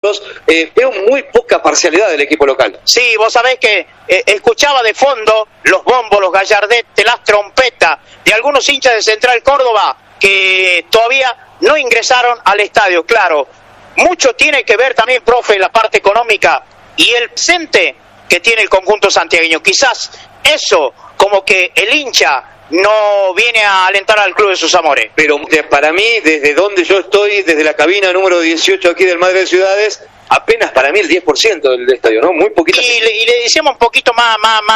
puntos. Veo muy poca parcialidad del equipo local. Sí, vos sabés que escuchaba de fondo los bombos, los gallardetes, las trompetas de algunos hinchas de Central Córdoba que todavía no ingresaron al estadio. Claro, mucho tiene que ver también, profe, la parte económica y el presente que tiene el conjunto santiagueño. Quizás eso, como que el hincha no viene a alentar al club de sus amores. Pero para mí, desde donde yo estoy, desde la cabina número 18 aquí del Madre de Ciudades, apenas para mí el 10% del estadio, ¿no? Muy poquito. Y le decíamos un poquito más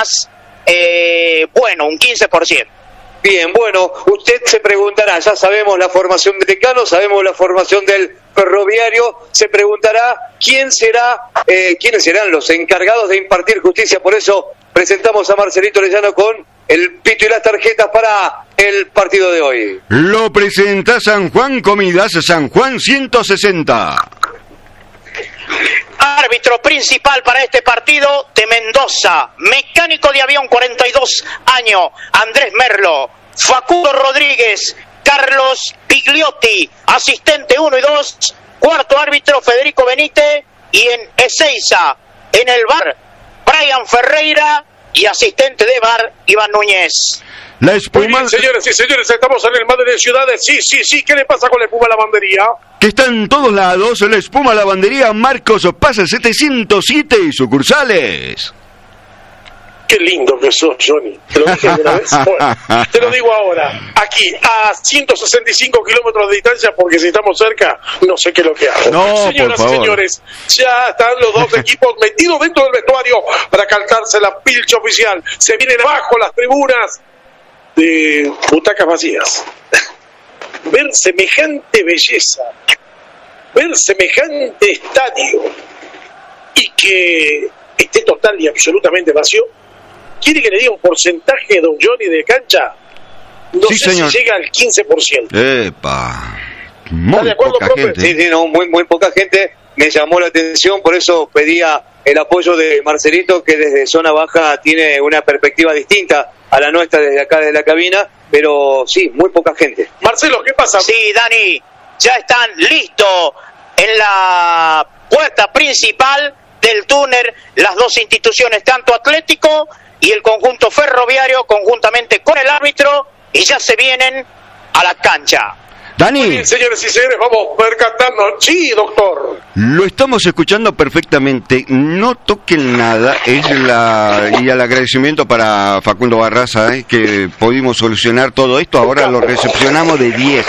bueno, un 15%. Bien, bueno, usted se preguntará, ya sabemos la formación del Decano, sabemos la formación del Ferroviario, se preguntará quiénes serán los encargados de impartir justicia. Por eso presentamos a Marcelito Orellano con el pito y las tarjetas para el partido de hoy. Lo presenta San Juan Comidas, San Juan 160. Árbitro principal para este partido de Mendoza, mecánico de avión, 42 años, Andrés Merlo. Facundo Rodríguez, Carlos Pigliotti, asistente 1 y 2, cuarto árbitro Federico Benítez, y en Ezeiza, en el VAR, Brian Ferreira, y asistente de VAR, Iván Núñez. La espuma... Muy bien, señores y señores, estamos en el Madre de Ciudades. Sí, ¿qué le pasa con la espuma lavandería? Que está en todos lados, la espuma lavandería Marcos Paz 707 sucursales. Qué lindo que sos, Johnny. ¿Te lo dije alguna vez? Bueno, te lo digo ahora. Aquí, a 165 kilómetros de distancia, porque si estamos cerca, no sé qué es lo que hago. No, señoras y señores, ya están los dos equipos metidos dentro del vestuario para calcarse la pilcha oficial. Se vienen abajo las tribunas de butacas vacías. Ver semejante belleza, ver semejante estadio y que esté total y absolutamente vacío. ¿Quiere que le diga un porcentaje, don Johnny, de cancha? No sí, sé señor. si llega al 15%. Epa, ¿Está muy de acuerdo, poca profe? gente. Sí, no, muy poca gente. Me llamó la atención, por eso pedía el apoyo de Marcelito, que desde zona baja tiene una perspectiva distinta a la nuestra desde acá, desde la cabina, pero sí, muy poca gente. Marcelo, ¿qué pasa? Sí, Dani, ya están listos en la puerta principal del túnel las dos instituciones, tanto Atlético y el conjunto Ferroviario, conjuntamente con el árbitro, y ya se vienen a la cancha. Dani, Muy bien, señores y señores, vamos percatando. Sí, doctor. lo estamos escuchando perfectamente. No toquen nada. Y el agradecimiento para Facundo Barraza, que pudimos solucionar todo esto. Ahora lo recepcionamos de 10.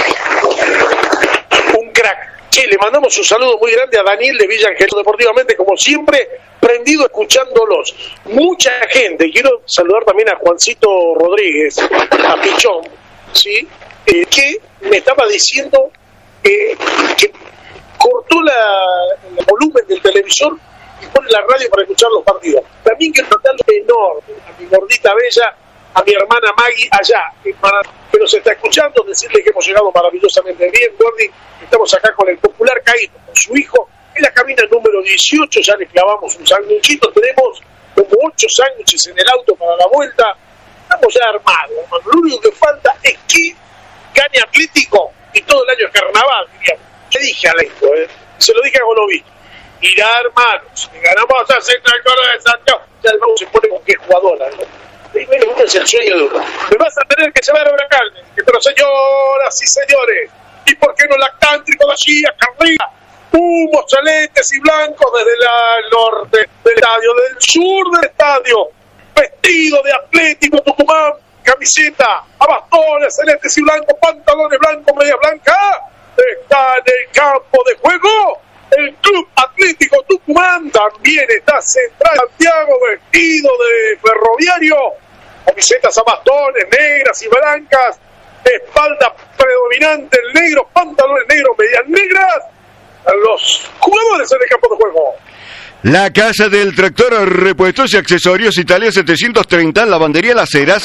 Un crack. Che, le mandamos un saludo muy grande a Daniel de Villa Angelino Deportivamente, como siempre, prendido escuchándolos. Mucha gente. Quiero saludar también a Juancito Rodríguez, a Pichón, ¿sí? Que me estaba diciendo que cortó el volumen del televisor y pone la radio para escuchar los partidos. También quiero tratarlo enorme a mi gordita bella, a mi hermana Maggie allá, que nos está escuchando, decirle que hemos llegado maravillosamente bien. Gordi, estamos acá con el popular Caíto, con su hijo, en la cabina número 18, ya le clavamos un sándwichito, tenemos como 8 sándwiches en el auto para la vuelta, estamos ya armados, hermano. Lo único que falta es que gane Atlético y todo el año es carnaval, diríamos. Le dije a Leito, se lo dije a Golovi, irá, hermanos, si ganamos a Central Córdoba de Santiago, ya el Mau se pone con qué jugadora, ¿no? Y bueno, uno es el sueño de uno. Me vas a tener que llevar a Huracán, pero señoras y señores, ¿y por qué no lactántrico de allí acá arriba? Humos celestes y blancos desde el norte del estadio, del sur del estadio, vestido de Atlético Tucumán, camiseta, a bastones celestes y blancos, pantalones blancos, media blanca, está en el campo de juego. El Club Atlético Tucumán, también está Central Santiago, vestido de Ferroviario, camisetas a bastones negras y blancas, espalda predominante el negro, pantalones negros, medias negras, a los jugadores en el campo de juego. La Casa del Tractor, repuestos y accesorios, Italia 730, lavandería Las Heras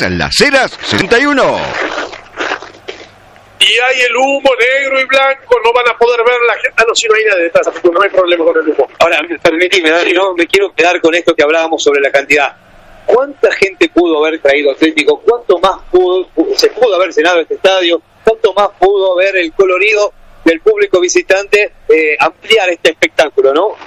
61. Y hay el humo negro y blanco, no van a poder ver la gente. Ah, no, si no hay nada detrás, no hay problema con el humo. Ahora, permitime, Dani, no me quiero quedar con esto que hablábamos sobre la cantidad. ¿Cuánta gente pudo haber traído Atlético? ¿Cuánto más se pudo haber llenado este estadio? ¿Cuánto más pudo haber el colorido del público visitante ampliar este espectáculo, no?